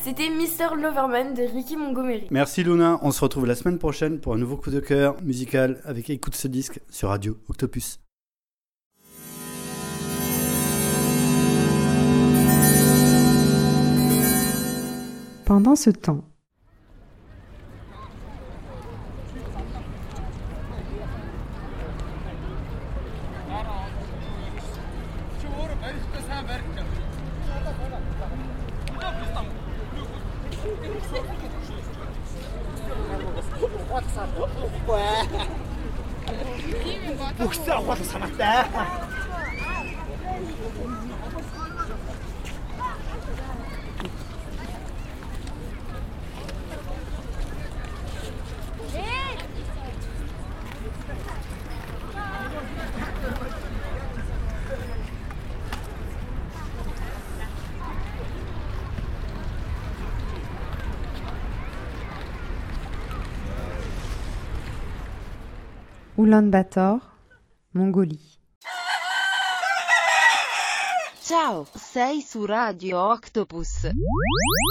C'était Mr. Loverman de Ricky Montgomery. Merci Luna, on se retrouve la semaine prochaine pour un nouveau coup de cœur musical avec Écoute ce disque sur Radio Octopus. Pendant ce temps, Oulan-Bator, Mongolie. Ciao, sei su Radio Octopus.